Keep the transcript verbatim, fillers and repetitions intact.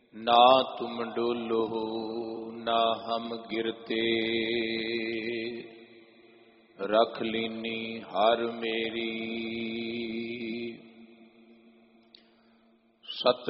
ना तुम डोलो ना हम गिरते, रख लीनी हर मेरी।